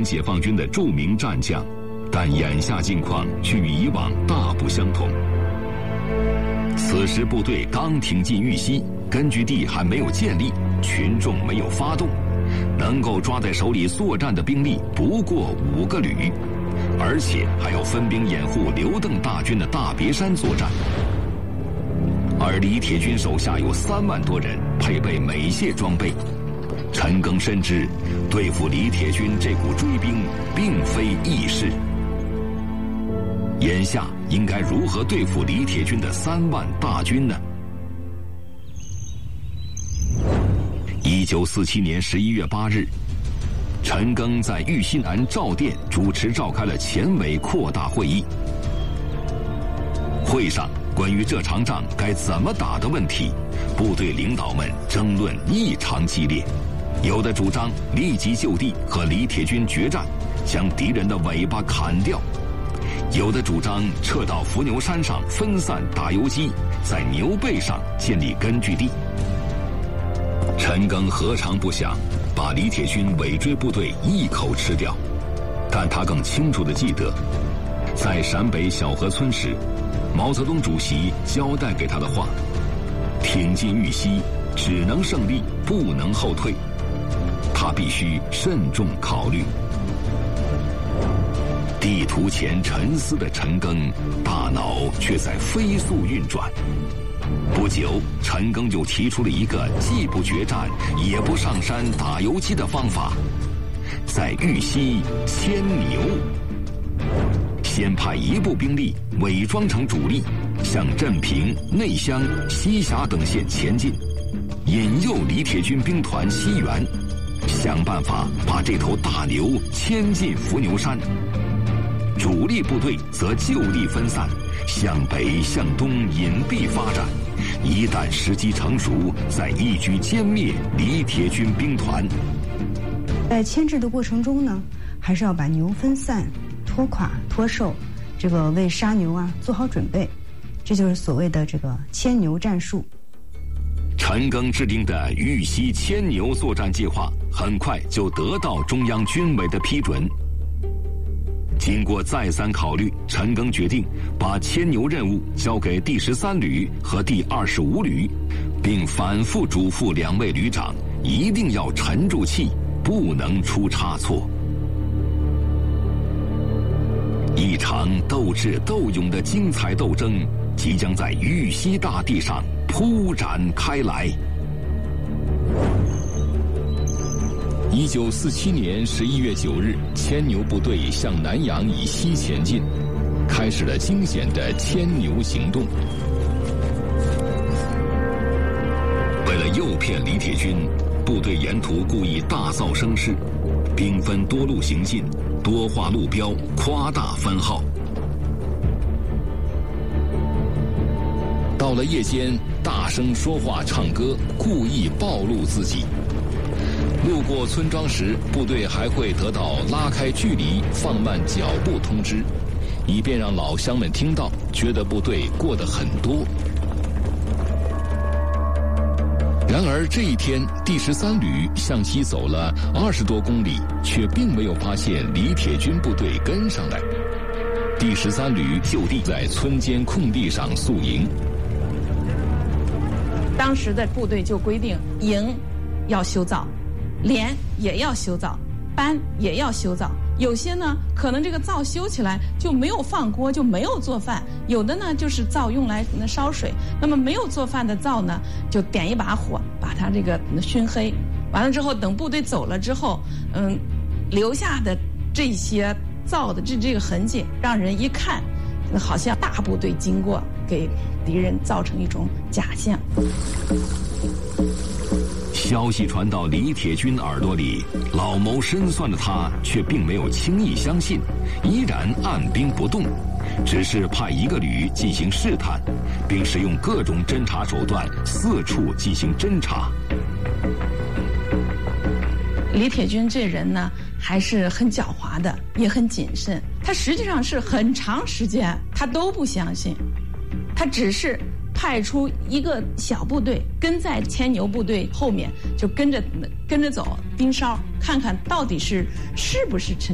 解放军的著名战将，但眼下境况却与以往大不相同。此时部队刚挺进玉溪，根据地还没有建立，群众没有发动，能够抓在手里作战的兵力不过5个旅，而且还要分兵掩护刘邓大军的大别山作战。而李铁军手下有3万多人，配备美械装备。陈赓深知，对付李铁军这股追兵并非易事。眼下应该如何对付李铁军的3万大军呢？1947年11月8日，陈赓在玉溪南赵店主持召开了前委扩大会议。会上，关于这场仗该怎么打的问题，部队领导们争论异常激烈。有的主张立即就地和李铁军决战，将敌人的尾巴砍掉；有的主张撤到伏牛山上分散打游击，在牛背上建立根据地。陈赓何尝不想把李铁军尾追部队一口吃掉？但他更清楚地记得，在陕北小河村时，毛泽东主席交代给他的话：挺进玉溪，只能胜利，不能后退。他必须慎重考虑。地图前沉思的陈赓，大脑却在飞速运转。不久，陈赓就提出了一个既不决战也不上山打游击的方法，在玉溪牵牛。先派一部兵力伪装成主力，向镇平、内乡、西峡等县前进，引诱李铁军兵团西援，想办法把这头大牛牵进伏牛山。主力部队则就地分散，向北向东隐蔽发展，一旦时机成熟，再一举歼灭李铁军兵团。 在牵制的过程中呢，还是要把牛分散、拖垮、拖瘦，这个为杀牛做好准备，这就是所谓的这个牵牛战术。 陈赓制定的玉溪牵牛作战计划很快就得到中央军委的批准。经过再三考虑，陈赓决定把牵牛任务交给第13旅和第25旅，并反复嘱咐2位旅长一定要沉住气，不能出差错。一场斗智斗勇的精彩斗争即将在玉溪大地上铺展开来。1947年11月9日，牵牛部队向南阳以西前进，开始了惊险的牵牛行动。为了诱骗李铁军，部队沿途故意大噪声势，兵分多路行进，多画路标，夸大番号。到了夜间，大声说话唱歌，故意暴露自己。路过村庄时，部队还会得到拉开距离、放慢脚步通知，以便让老乡们听到，觉得部队过得很多。然而这一天，第13旅向西走了20多公里，却并没有发现李铁军部队跟上来。第13旅就地在村间空地上宿营。 当时的部队就规定，营要修造，连也要修造，班也要修造。有些呢，可能这个灶修起来就没有放锅，就没有做饭；有的呢，就是灶用来烧水。那么没有做饭的灶呢，就点一把火，把它这个熏黑。完了之后，等部队走了之后，留下的这些灶的这个痕迹，让人一看，好像大部队经过，给敌人造成一种假象。 消息传到李铁军耳朵里，老谋深算的他却并没有轻易相信，依然按兵不动，只是派1个旅进行试探，并使用各种侦察手段四处进行侦察。 李铁军这人呢，还是很狡猾的，也很谨慎。他实际上是很长时间他都不相信，他只是派出一个小部队跟在牵牛部队后面，就跟着走盯梢，看看到底是不是陈